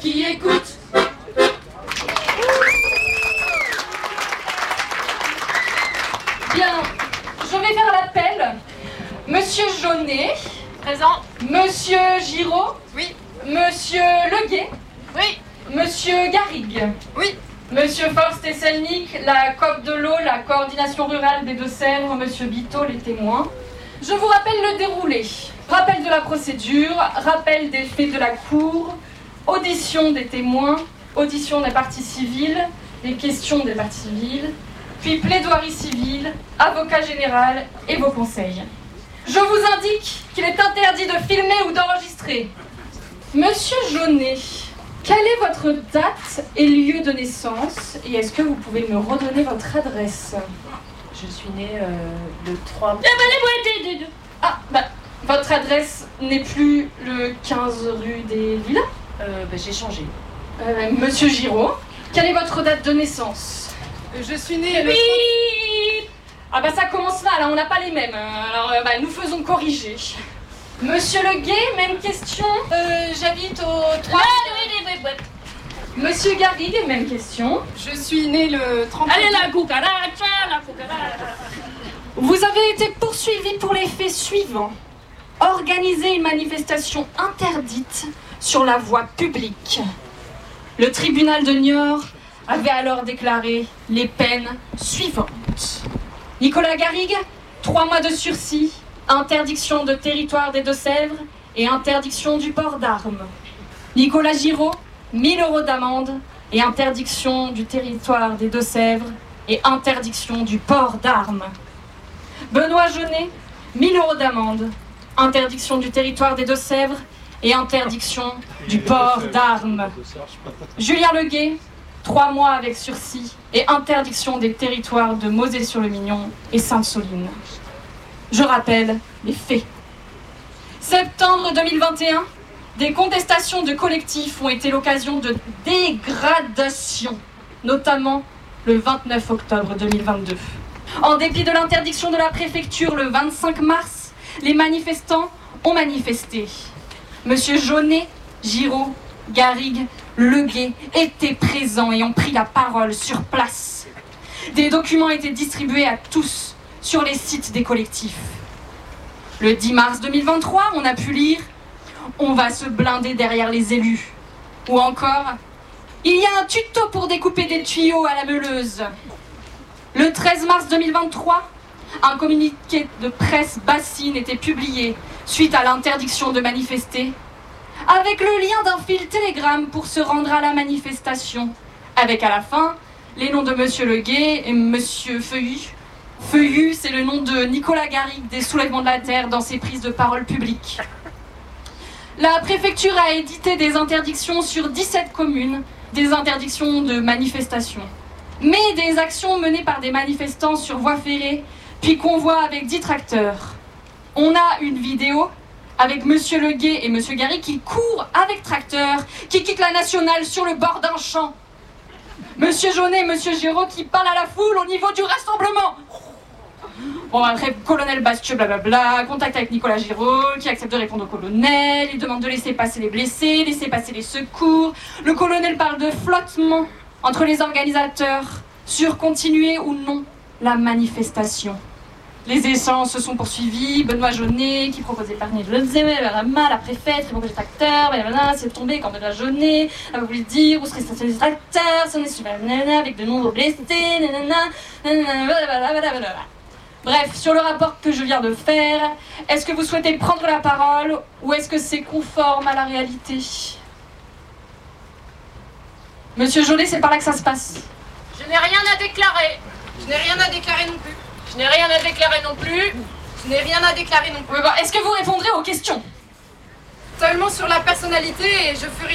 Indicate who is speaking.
Speaker 1: qui écoute. Bien, je vais faire l'appel. Monsieur Jaunet.
Speaker 2: Présent.
Speaker 1: Monsieur Giraud.
Speaker 2: Oui.
Speaker 1: Monsieur Leguet.
Speaker 2: Oui.
Speaker 1: Monsieur Garrigue.
Speaker 2: Oui.
Speaker 1: Monsieur Forst-Esselnik, la COP de l'eau, la coordination rurale des Deux-Sèvres, Monsieur Bito, les témoins. Je vous rappelle le déroulé. Rappel de la procédure, rappel des faits de la cour, audition des témoins, audition des parties civiles, les questions des parties civiles, puis plaidoirie civile, avocat général et vos conseils. Je vous indique qu'il est interdit de filmer ou d'enregistrer. Monsieur Jaunet, quelle est votre date et lieu de naissance? Et est-ce que vous pouvez me redonner votre adresse?
Speaker 2: Je suis née le 3...
Speaker 1: Ah, bah, votre adresse n'est plus le 15 rue des Lilas?
Speaker 2: J'ai changé.
Speaker 1: Monsieur Giraud, quelle est votre date de naissance?
Speaker 2: Je suis née le...
Speaker 1: Ah bah ça commence mal, hein, on n'a pas les mêmes. Alors nous faisons corriger. Monsieur Leguet, même question.
Speaker 2: J'habite au 3...
Speaker 1: Monsieur Garrigue, même question.
Speaker 2: Je suis née le 30...
Speaker 1: Allez la cucaracha, la cucaracha. Vous avez été poursuivi pour les faits suivants. Organiser une manifestation interdite sur la voie publique. Le tribunal de Niort avait alors déclaré les peines suivantes. Nicolas Garrigue, 3 mois de sursis, interdiction de territoire des Deux-Sèvres et interdiction du port d'armes. Nicolas Giraud, 1000 € d'amende et interdiction du territoire des Deux-Sèvres et interdiction du port d'armes. Benoît Jaunet, 1000 € d'amende, interdiction du territoire des Deux-Sèvres et interdiction du port d'armes. Julien Leguet, 3 mois avec sursis et interdiction des territoires de Mosée-sur-le-Mignon et Sainte-Soline. Je rappelle les faits. Septembre 2021, des contestations de collectifs ont été l'occasion de dégradations, notamment le 29 octobre 2022. En dépit de l'interdiction de la préfecture le 25 mars, les manifestants ont manifesté. Monsieur Jaunet, Giraud, Garrigue, Leguet étaient présents et ont pris la parole sur place. Des documents étaient distribués à tous sur les sites des collectifs. Le 10 mars 2023, on a pu lire « On va se blinder derrière les élus » ou encore « Il y a un tuto pour découper des tuyaux à la meuleuse ». Le 13 mars 2023, un communiqué de presse bassine était publié suite à l'interdiction de manifester, avec le lien d'un fil Telegram pour se rendre à la manifestation, avec à la fin les noms de Monsieur Leguet et Monsieur Feuillu. Feuillu, c'est le nom de Nicolas Garrigue des Soulèvements de la Terre dans ses prises de parole publiques. La préfecture a édité des interdictions sur 17 communes, des interdictions de manifestation. Mais des actions menées par des manifestants sur voie ferrée, puis convois avec 10 tracteurs. On a une vidéo avec Monsieur Leguet et Monsieur Garrigue qui courent avec tracteur, qui quittent la nationale sur le bord d'un champ. Monsieur Jaunet et Monsieur Giraud qui parlent à la foule au niveau du rassemblement. Bon, après, colonel Bastieux, blablabla, contact avec Nicolas Giraud, qui accepte de répondre au colonel, il demande de laisser passer les blessés, laisser passer les secours. Le colonel parle de flottement entre les organisateurs sur continuer ou non la manifestation. Les échanges se sont poursuivis. Benoît Jaunet qui propose d'épargner la préfète, répond les tracteurs, c'est tombé quand Benoît Jaunet a voulu dire où seraient stationnés les tracteurs, si on est sur avec de nombreux blessés, Bref, sur le rapport que je viens de faire, est-ce que vous souhaitez prendre la parole ou est-ce que c'est conforme à la réalité? Monsieur Jaunet, c'est par là que ça se passe.
Speaker 2: Je n'ai rien à déclarer. Je n'ai rien à déclarer non plus. Je n'ai rien à déclarer non plus. Je n'ai rien à déclarer non plus.
Speaker 1: Est-ce que vous répondrez aux questions?
Speaker 2: Seulement sur la personnalité et je ferai